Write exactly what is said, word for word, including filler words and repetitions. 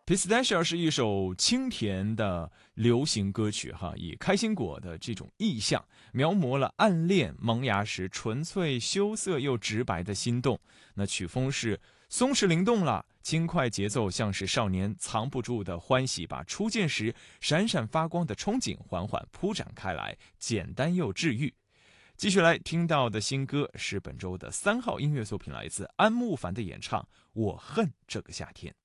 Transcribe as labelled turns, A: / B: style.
A: Pistachio 是一首清甜的流行歌曲哈，以开心果的这种意象，描摹了暗恋萌芽时纯粹羞涩又直白的心动。那曲风是松弛灵动了，轻快节奏像是少年藏不住的欢喜，把初见时闪闪发光的憧憬缓缓铺展开来，简单又治愈。继续来听到的新歌是本周的三号音乐作品，来自安慕凡的演唱《我恨这个夏天》。